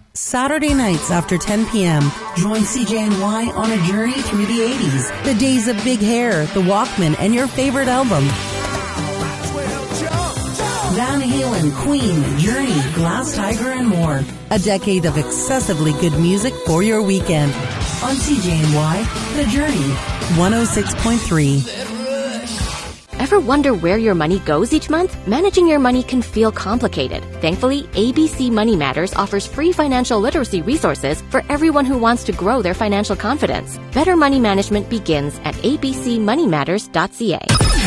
Saturday nights after 10 p.m. Join CJNY on a journey through the 80s. The days of big hair, the Walkman, and your favorite album. Van Halen, Queen, Journey, Glass Tiger, and more. A decade of excessively good music for your weekend. On CJNY, The Journey, 106.3. Ever wonder where your money goes each month? Managing your money can feel complicated. Thankfully, ABC Money Matters offers free financial literacy resources for everyone who wants to grow their financial confidence. Better money management begins at abcmoneymatters.ca.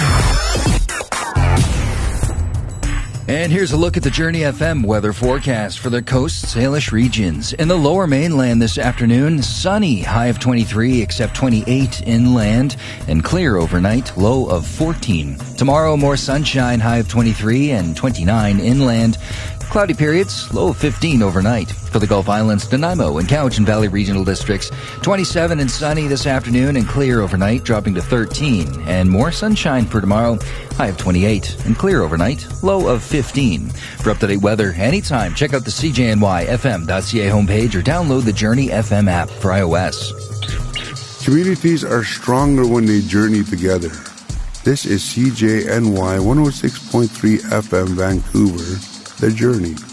And here's a look at the Journey FM weather forecast for the Coast Salish regions. In the lower mainland this afternoon, sunny, high of 23, except 28 inland, and clear overnight, low of 14. Tomorrow, more sunshine, high of 23 and 29 inland. Cloudy periods, low of 15 overnight. For the Gulf Islands, Nanaimo and Cowichan Valley regional districts, 27 and sunny this afternoon and clear overnight, dropping to 13. And more sunshine for tomorrow, high of 28 and clear overnight, low of 15. For up-to-date weather anytime, check out the CJNYFM.ca homepage or download the Journey FM app for iOS. Communities are stronger when they journey together. This is CJNY 106.3 FM Vancouver, The Journey.